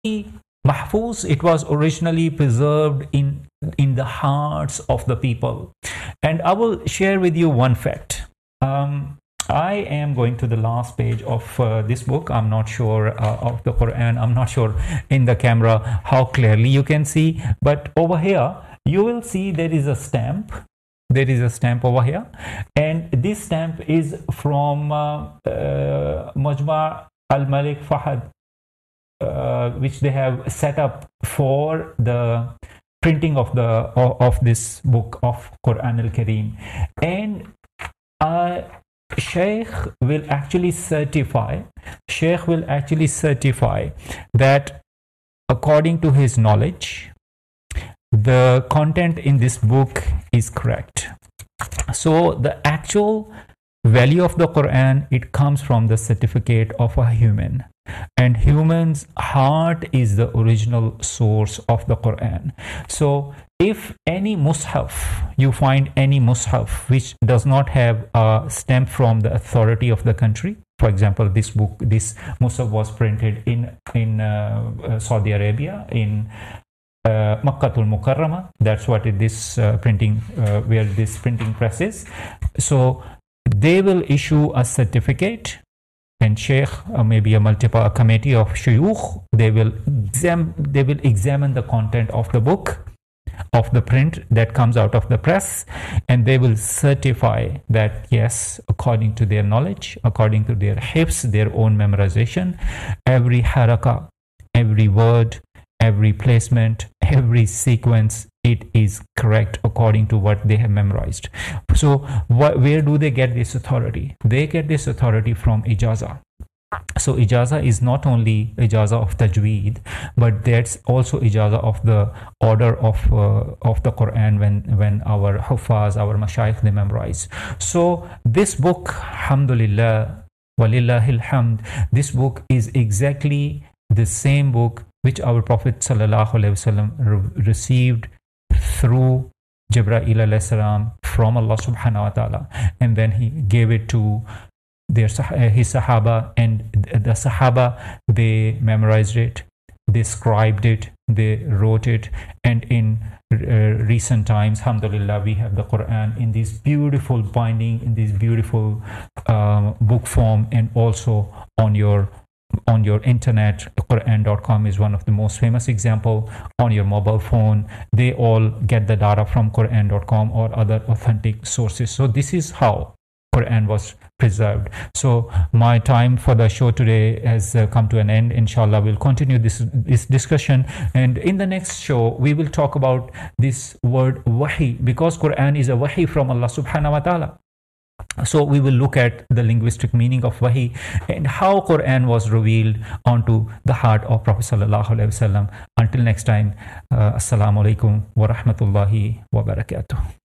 Mahfuz, it was originally preserved in the hearts of the people. And I will share with you one fact. I am going to the last page of this book. I'm not sure of the Quran. I'm not sure in the camera how clearly you can see. But over here, you will see there is a stamp. There is a stamp over here. And this stamp is from Majma' al-Malik Fahad, which they have set up for the printing of this book of Quran al-Kareem. And Sheikh will actually certify that according to his knowledge, the content in this book is correct. So the actual value of the Quran, it comes from the certificate of a human, and human's heart is the original source of the Quran. So if any mushaf, you find any mushaf which does not have a stamp from the authority of the country, for example, this mushaf was printed in Saudi Arabia, in Makkatul Mukarramah. That's what this printing, where this printing press is. So they will issue a certificate, and Sheikh, maybe a committee of shuyukh, they will examine the content of the book, of the print that comes out of the press, and they will certify that yes, according to their knowledge, according to their hifz, their own memorization, every haraka, every word, every placement, every sequence, it is correct according to what they have memorized. So where do they get this authority? They get this authority from ijazah. So ijazah is not only ijazah of tajweed, but that's also ijazah of the order of the Quran when our hufaz, our mashayikh, they memorize. So this book, alhamdulillah, walillahil hamd, this book is exactly the same book which our Prophet sallallahu alaihi wasallam received through Jibreel alayhi salam from Allah subhanahu wa ta'ala, and then he gave it to his Sahaba, and the Sahaba, they memorized it, they scribed it, they wrote it, and in recent times, alhamdulillah, we have the Quran in this beautiful binding, in this beautiful book form, and also on your internet. Quran.com is one of the most famous example. On your mobile phone, they all get the data from Quran.com or other authentic sources. So this is how Quran was preserved. So my time for the show today has come to an end. Inshallah, we'll continue this discussion, and in the next show we will talk about this word wahi, because Quran is a wahi from Allah subhanahu wa ta'ala. So we will look at the linguistic meaning of wahi and how Quran was revealed onto the heart of Prophet sallallahu alaihi wasallam. Until next time, assalamu alaikum wa rahmatullahi wa barakatuh.